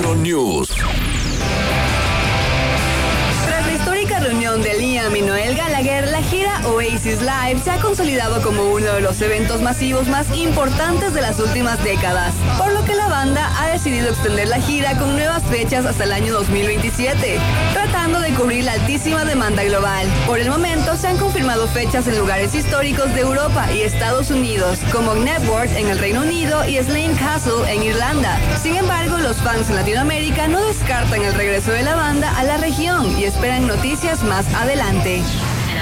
Metro News. Tras la histórica reunión de Liam y Noel Gallagher, la gira Oasis Live se ha consolidado como uno de los eventos masivos más importantes de las últimas décadas, por lo que la banda ha decidido extender la gira con nuevas fechas hasta el año 2027, tratando de cubrir la altísima demanda global. Por el momento se han confirmado fechas en lugares históricos de Europa y Estados Unidos, como Knebworth en el Reino Unido y Slane Castle en Irlanda. Sin embargo, los fans en Latinoamérica no descartan el regreso de la banda a la región y esperan noticias más adelante.